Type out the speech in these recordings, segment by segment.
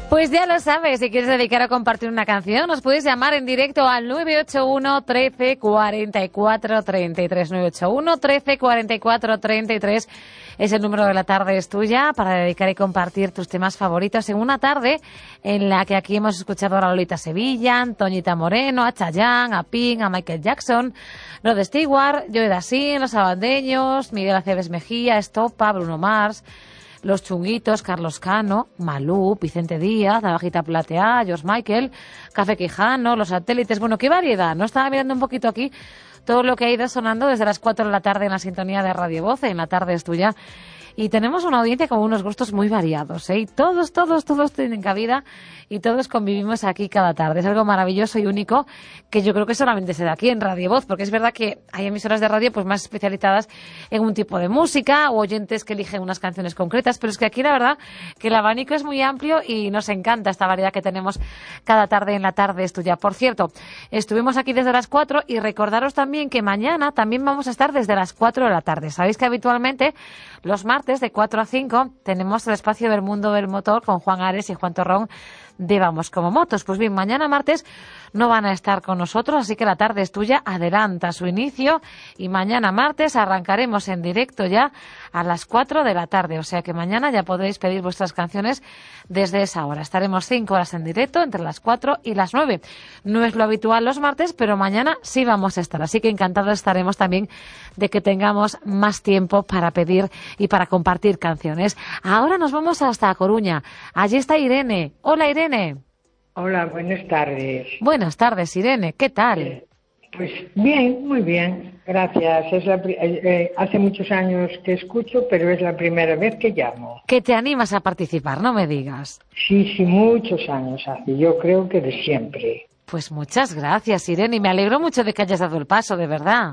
Pues ya lo sabes, si quieres dedicar a compartir una canción, nos puedes llamar en directo al 981 13 44 33. 981 13 44 33 es el número de La Tarde es Tuya para dedicar y compartir tus temas favoritos en una tarde en la que aquí hemos escuchado a Lolita Sevilla, Toñita Moreno, a Chayanne, a Pink, a Michael Jackson, Rod Stewart, Joe Dassin, Los Abandeños, Miguel Aceves Mejía, Estopa, Bruno Mars, Los Chunguitos, Carlos Cano, Malú, Vicente Díaz, Navajita Platea, George Michael, Café Quijano, Los Satélites. Bueno, qué variedad, ¿no? Estaba mirando un poquito aquí todo lo que ha ido sonando desde las 4 de la tarde en la sintonía de Radio Voz, en La Tarde es Tuya. Y tenemos una audiencia con unos gustos muy variados, ¿eh? Y todos tienen cabida y todos convivimos aquí cada tarde. Es algo maravilloso y único que yo creo que solamente se da aquí en Radio Voz, porque es verdad que hay emisoras de radio pues más especializadas en un tipo de música o oyentes que eligen unas canciones concretas, pero es que aquí la verdad que el abanico es muy amplio y nos encanta esta variedad que tenemos cada tarde en La Tarde es Tuya. Por cierto, estuvimos aquí desde las 4 y recordaros también que mañana también vamos a estar desde las 4 de la tarde. Sabéis que habitualmente los martes de 4 a 5 tenemos el espacio del mundo del motor con Juan Ares y Juan Torrón de Vamos como Motos. Pues bien, mañana martes no van a estar con nosotros, así que La Tarde es Tuya adelanta su inicio y mañana martes arrancaremos en directo ya a las 4 de la tarde. O sea que mañana ya podréis pedir vuestras canciones desde esa hora. Estaremos 5 horas en directo entre las 4 y las 9. No es lo habitual los martes, pero mañana sí vamos a estar. Así que encantados estaremos también de que tengamos más tiempo para pedir y para compartir canciones. Ahora nos vamos hasta Coruña. Allí está Irene. Hola, Irene. Hola, buenas tardes. Buenas tardes, Irene. ¿Qué tal? Pues bien, muy bien, gracias. Hace muchos años que escucho, pero es la primera vez que llamo. Que te animas a participar, no me digas. Sí, muchos años hace. Yo creo que de siempre. Pues muchas gracias, Irene, y me alegro mucho de que hayas dado el paso, de verdad.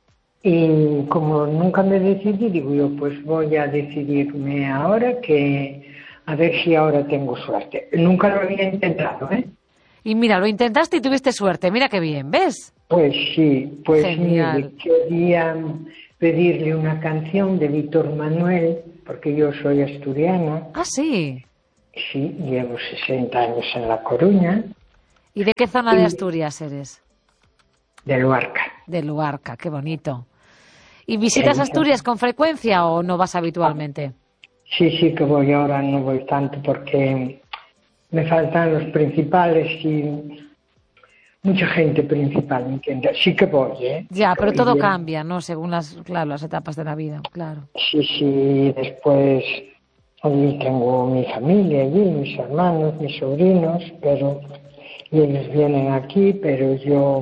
Y como nunca me decidí, digo yo, pues voy a decidirme ahora a ver si ahora tengo suerte. Nunca lo había intentado, ¿eh? Y mira, lo intentaste y tuviste suerte. Mira qué bien, ¿ves? Pues sí, pues genial. Mire, quería pedirle una canción de Víctor Manuel, porque yo soy asturiana. Ah, sí. Sí, llevo 60 años en La Coruña. ¿Y de qué zona de Asturias eres? De Luarca. De Luarca, qué bonito. ¿Y visitas Asturias con frecuencia o no vas habitualmente? Sí que voy, ahora no voy tanto porque me faltan los principales y mucha gente principal, ¿me entiendes? Sí que voy, ¿eh? Ya, pero todo cambia, ¿no? Según las etapas de la vida, claro. Sí, después allí tengo mi familia allí, mis hermanos, mis sobrinos, y ellos vienen aquí, pero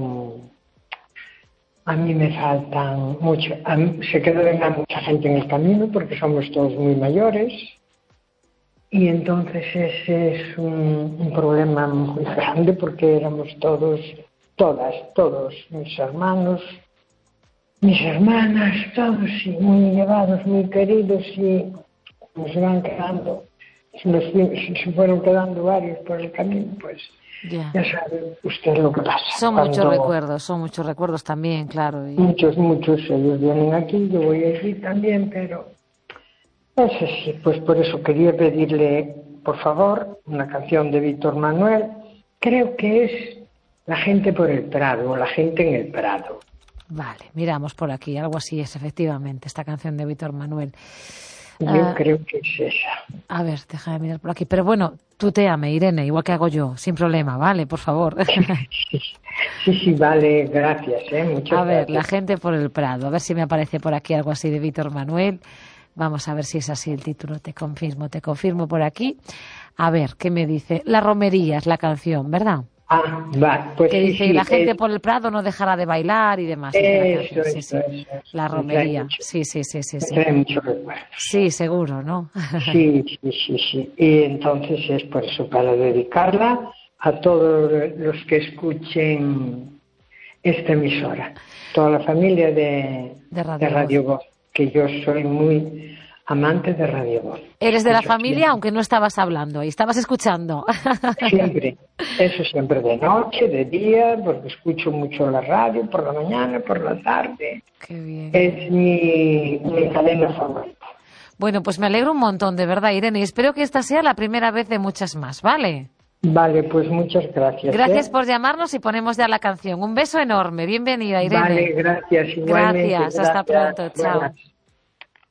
a mí me faltan mucho. Se quedó mucha gente en el camino porque somos todos muy mayores y entonces ese es un problema muy grande porque éramos todos, mis hermanos, mis hermanas, todos y muy llevados, muy queridos y nos van quedando, se fueron quedando varios por el camino, pues. Ya sabe usted lo que pasa. Son muchos recuerdos también, claro. Muchos, ellos vienen aquí, yo voy allí también, pero eso sí, pues por eso quería pedirle, por favor, una canción de Víctor Manuel, creo que es La gente por el Prado, o La gente en el Prado. Vale, miramos por aquí, algo así es efectivamente, esta canción de Víctor Manuel. Yo creo que es esa. A ver, déjame mirar por aquí. Pero bueno, tutéame, Irene, igual que hago yo, sin problema, ¿vale? Por favor. Sí, vale, gracias, muchas gracias. A ver, La gente por el Prado, a ver si me aparece por aquí algo así de Víctor Manuel. Vamos a ver si es así el título, te confirmo por aquí. A ver, ¿qué me dice? La romería es la canción, ¿verdad? Ah, va, pues que dice, y la gente es... por el Prado no dejará de bailar y demás. Eso. La romería, sí. Trae mucho recuerdo. Sí, seguro, ¿no? Sí. Y entonces es por eso, para dedicarla a todos los que escuchen esta emisora. Toda la familia de Radio Voz, que yo soy muy amante de Radio Voz. Eres de la familia, aunque no estabas hablando y estabas escuchando. Siempre, eso siempre, de noche, de día, porque escucho mucho la radio, por la mañana, por la tarde. Qué bien. Es mi cadena favorita. Bueno, pues me alegro un montón, de verdad, Irene, y espero que esta sea la primera vez de muchas más, ¿vale? Vale, pues muchas gracias. Gracias por llamarnos y ponemos ya la canción. Un beso enorme. Bienvenida, Irene. Vale, gracias. Igualmente, Gracias. Hasta pronto. Chao. Buenas.